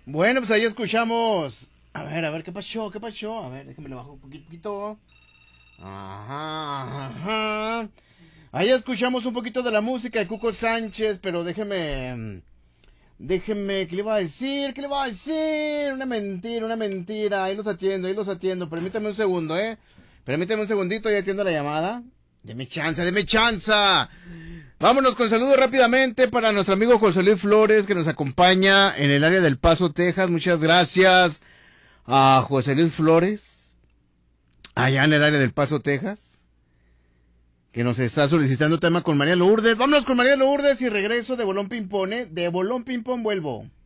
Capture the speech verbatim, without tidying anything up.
Bueno, pues ahí escuchamos. A ver, a ver, ¿qué pasó? ¿Qué pasó? A ver, déjame le bajo un poquito. Ajá, ajá. Ahí escuchamos un poquito de la música de Cuco Sánchez, pero déjeme... Déjeme, ¿qué le iba a decir? ¿Qué le iba a decir? Una mentira, una mentira. Ahí los atiendo, ahí los atiendo. Permítame un segundo, ¿eh? Permítame un segundito, ahí atiendo la llamada. Deme chance, deme chance. Vámonos con saludos rápidamente para nuestro amigo José Luis Flores, que nos acompaña en el área del Paso, Texas. Muchas gracias a José Luis Flores, allá en el área del Paso, Texas, que nos está solicitando tema con María Lourdes. Vámonos con María Lourdes y regreso de Bolón Pimpón, ¿eh? De Bolón Pimpón vuelvo.